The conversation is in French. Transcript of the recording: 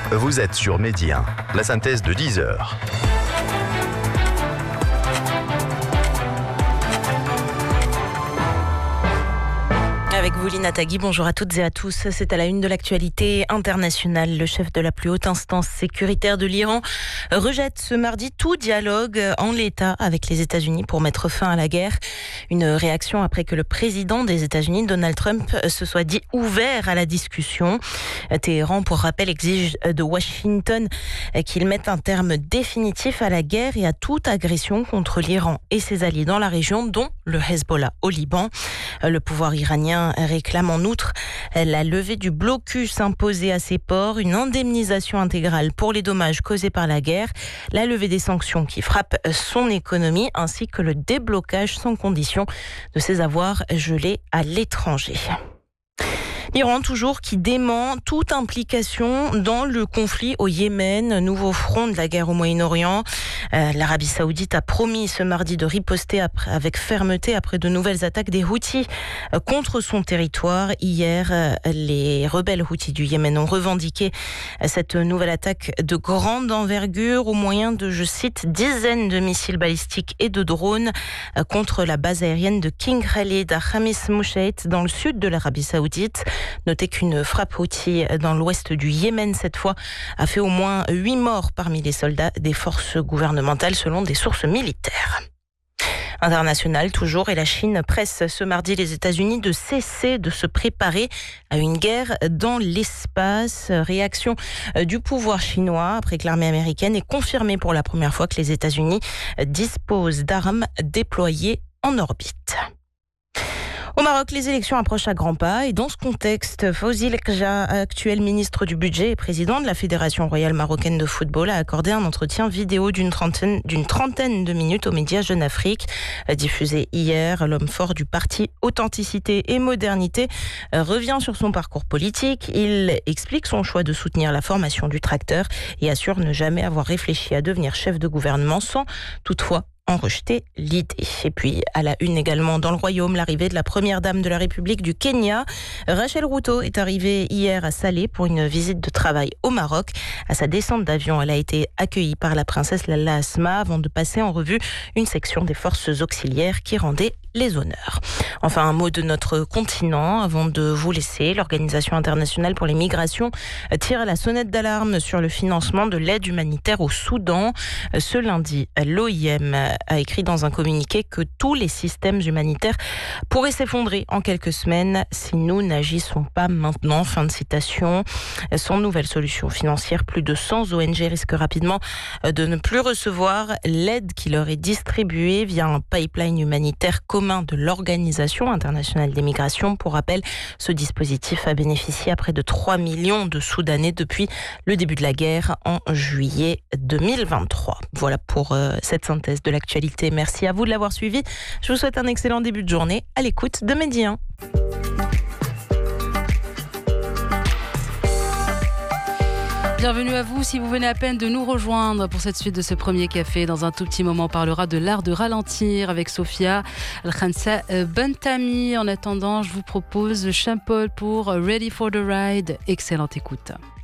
Vous êtes sur Medi 1, la synthèse de 10 heures. Avec vous, Lina Tagui, bonjour à toutes et à tous. C'est à la une de l'actualité internationale. Le chef de la plus haute instance sécuritaire de l'Iran rejette ce mardi tout dialogue en l'état avec les États-Unis pour mettre fin à la guerre. Une réaction après que le président des États-Unis, Donald Trump, se soit dit ouvert à la discussion. Téhéran, pour rappel, exige de Washington qu'il mette un terme définitif à la guerre et à toute agression contre l'Iran et ses alliés dans la région, dont le Hezbollah au Liban. Le pouvoir iranien réclame en outre la levée du blocus imposé à ses ports, une indemnisation intégrale pour les dommages causés par la guerre, la levée des sanctions qui frappent son économie ainsi que le déblocage sans condition de ses avoirs gelés à l'étranger. L'Iran toujours qui dément toute implication dans le conflit au Yémen, nouveau front de la guerre au Moyen-Orient. L'Arabie Saoudite a promis ce mardi de riposter avec fermeté après de nouvelles attaques des Houthis contre son territoire. Hier, les rebelles Houthis du Yémen ont revendiqué cette nouvelle attaque de grande envergure au moyen de, je cite, dizaines de missiles balistiques et de drones contre la base aérienne de King Khalid à Khamis Mouchait dans le sud de l'Arabie Saoudite. Notez qu'une frappe Houthi dans l'ouest du Yémen, cette fois, a fait au moins 8 morts parmi les soldats des forces gouvernementales, selon des sources militaires. International toujours, et la Chine presse ce mardi les États-Unis de cesser de se préparer à une guerre dans l'espace. Réaction du pouvoir chinois après que l'armée américaine ait confirmé pour la première fois que les États-Unis disposent d'armes déployées en orbite. Au Maroc, les élections approchent à grands pas et dans ce contexte, Fawzi Lekja, actuel ministre du Budget et président de la Fédération royale marocaine de football, a accordé un entretien vidéo d'une trentaine de minutes aux médias Jeune Afrique. Diffusé hier, l'homme fort du parti Authenticité et Modernité revient sur son parcours politique. Il explique son choix de soutenir la formation du tracteur et assure ne jamais avoir réfléchi à devenir chef de gouvernement sans toutefois en rejeter l'idée. Et puis, à la une également dans le royaume, l'arrivée de la première dame de la République du Kenya. Rachel Ruto est arrivée hier à Salé pour une visite de travail au Maroc. À sa descente d'avion, elle a été accueillie par la princesse Lalla Asma avant de passer en revue une section des forces auxiliaires qui rendait les honneurs. Enfin, un mot de notre continent avant de vous laisser. L'Organisation internationale pour les migrations tire la sonnette d'alarme sur le financement de l'aide humanitaire au Soudan. Ce lundi, l'OIM a écrit dans un communiqué que tous les systèmes humanitaires pourraient s'effondrer en quelques semaines si nous n'agissons pas maintenant. Fin de citation. Sans nouvelle solution financière, plus de 100 ONG risquent rapidement de ne plus recevoir l'aide qui leur est distribuée via un pipeline humanitaire commun de l'Organisation internationale des migrations. Pour rappel, ce dispositif a bénéficié à près de 3 millions de Soudanais depuis le début de la guerre en juillet 2023. Voilà pour cette synthèse de l'actualité. Merci à vous de l'avoir suivi. Je vous souhaite un excellent début de journée à l'écoute de Medi 1. Bienvenue à vous si vous venez à peine de nous rejoindre pour cette suite de ce premier café. Dans un tout petit moment, on parlera de l'art de ralentir avec Sophia Al-Khansa Bentami. En attendant, je vous propose Sean Paul pour Ready for the Ride. Excellente écoute.